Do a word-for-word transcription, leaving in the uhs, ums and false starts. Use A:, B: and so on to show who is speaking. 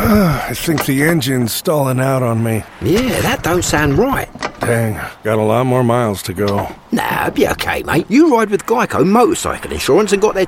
A: I think the engine's stalling out on me.
B: Yeah, that don't sound right.
A: Dang, got a lot more miles to go.
B: Nah, be okay, mate. You ride with Geico Motorcycle Insurance and got their